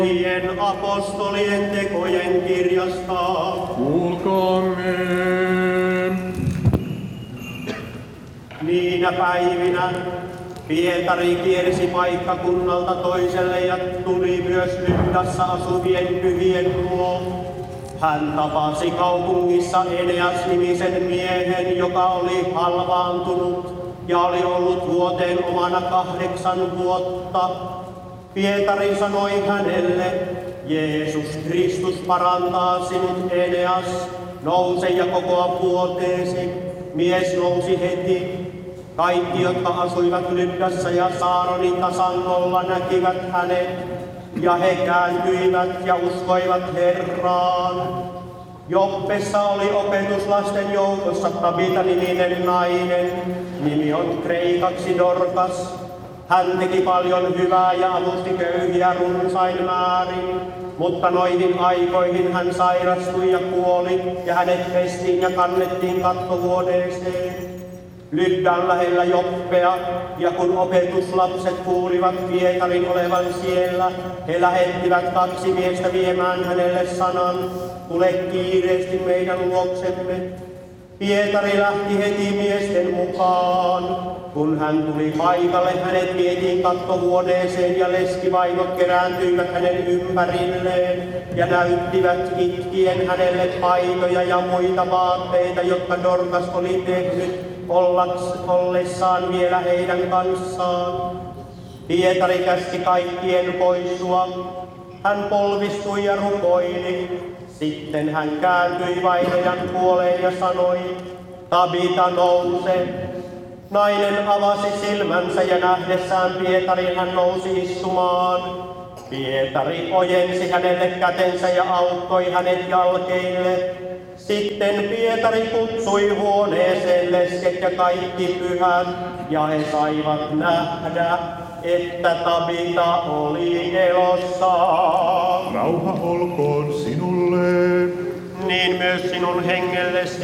apostolien tekojen kirjasta. Kuulkaamme. Niinä päivinä Pietari kiersi paikkakunnalta toiselle ja tuli myös Lyddassa asuvien pyhien luo. Hän tapasi kaupungissa Eneas-nimisen miehen, joka oli halvaantunut ja oli ollut vuoteen omana 8 vuotta. Pietari sanoi hänelle, Jeesus Kristus parantaa sinut, Eneas, nouse ja kokoa vuoteesi. Mies nousi heti. Kaikki, jotka asuivat Lyddassa ja Saaronin tasannolla, näkivät hänet, ja he kääntyivät ja uskoivat Herraan. Joppessa oli opetuslasten joukossa Tabita-niminen nainen, nimi on kreikaksi Dorkas. Hän teki paljon hyvää ja avusti köyhiä runsain määrin, mutta noihin aikoihin hän sairastui ja kuoli, ja hänet pestiin ja kannettiin kattohuoneeseen. Lyddan lähellä Joppea, ja kun opetuslapset kuulivat Pietarin olevan siellä, he lähettivät 2 miestä viemään hänelle sanan, tule kiireesti meidän luoksemme. Pietari lähti heti miesten mukaan. Kun hän tuli paikalle, hänet vietiin kattohuoneeseen ja leskivaimot kerääntyivät hänen ympärilleen ja näyttivät itkien hänelle paitoja ja muita vaatteita, jotka Dorkas oli tehnyt ollessaan vielä heidän kanssaan. Pietari käski kaikkien poistua. Hän polvistui ja rukoili. Sitten hän kääntyi vainajan puoleen ja sanoi, Tabita, nouse. Nainen avasi silmänsä ja nähdessään Pietarin hän nousi istumaan. Pietari ojensi hänelle kätensä ja auttoi hänet jalkeille. Sitten Pietari kutsui huoneeseen lesket ja kaikki pyhät, ja he saivat nähdä, että Tabita oli elossa. Rauha olkoon sinulle. Niin myös sinun hengellesi.